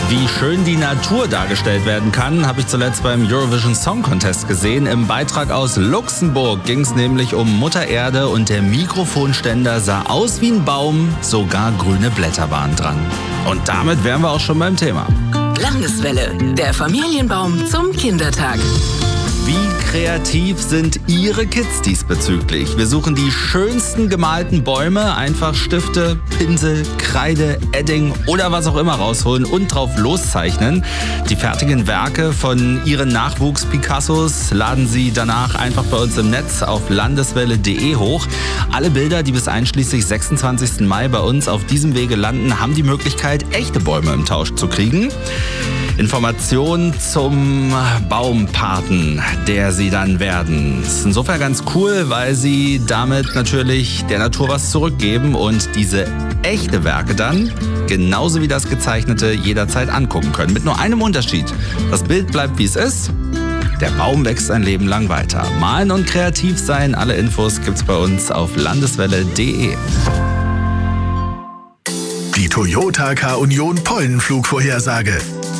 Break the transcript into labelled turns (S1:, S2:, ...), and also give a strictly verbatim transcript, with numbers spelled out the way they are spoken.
S1: Wie schön die Natur dargestellt werden kann, habe ich zuletzt beim Eurovision Song Contest gesehen. Im Beitrag aus Luxemburg ging es nämlich um Mutter Erde und der Mikrofonständer sah aus wie ein Baum, sogar grüne Blätter waren dran. Und damit wären wir auch schon beim Thema.
S2: Landeswelle, der Familienbaum zum Kindertag.
S1: Wie kreativ sind Ihre Kids diesbezüglich? Wir suchen die schönsten gemalten Bäume, einfach Stifte, Pinsel, Kreide, Edding oder was auch immer rausholen und drauf loszeichnen. Die fertigen Werke von Ihren Nachwuchs-Picassos laden Sie danach einfach bei uns im Netz auf landeswelle punkt de hoch. Alle Bilder, die bis einschließlich sechsundzwanzigsten Mai bei uns auf diesem Wege landen, haben die Möglichkeit, echte Bäume im Tausch zu kriegen. Informationen zum Baumpaten, der sie dann werden. Das ist insofern ganz cool, weil sie damit natürlich der Natur was zurückgeben und diese echte Werke dann, genauso wie das gezeichnete, jederzeit angucken können. Mit nur einem Unterschied. Das Bild bleibt, wie es ist. Der Baum wächst ein Leben lang weiter. Malen und kreativ sein, alle Infos gibt's bei uns auf landeswelle punkt de.
S3: Die Toyota K-Union Pollenflugvorhersage.